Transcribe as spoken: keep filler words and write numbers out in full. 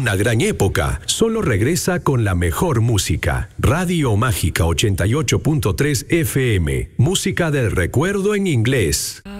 una gran época. Solo regresa con la mejor música. Radio Mágica ochenta y ocho punto tres F M. Música del recuerdo en inglés.